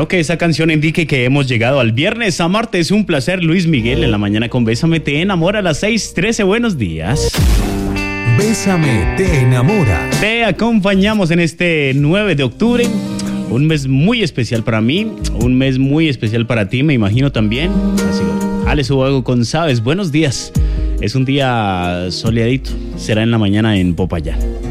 que esa canción indique que hemos llegado al viernes a martes. Un placer, Luis Miguel, en la mañana con Bésame Te Enamora a las 6:13. Buenos días. Bésame Te Enamora. Te acompañamos en este 9 de octubre. Un mes muy especial para mí, un mes muy especial para ti, me imagino también. Así que, Ale Subago con Sabes, buenos días. Es un día soleadito, será en la mañana en Popayán.